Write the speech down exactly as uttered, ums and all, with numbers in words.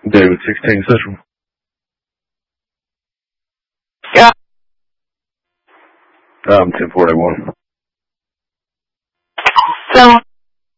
David sixteen Central. Yeah. Um, ten forty-one. So